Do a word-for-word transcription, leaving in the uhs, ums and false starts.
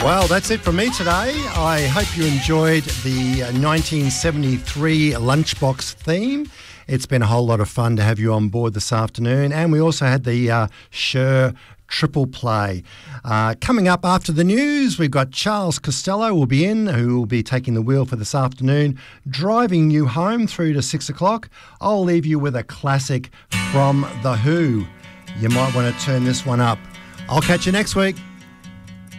Well, that's it from me today. I hope you enjoyed the nineteen seventy-three Lunchbox theme. It's been a whole lot of fun to have you on board this afternoon. And we also had the uh, Sure Triple Play. Uh, coming up after the news, we've got Charles Costello will be in, who will be taking the wheel for this afternoon, driving you home through to six o'clock. I'll leave you with a classic from The Who. You might want to turn this one up. I'll catch you next week.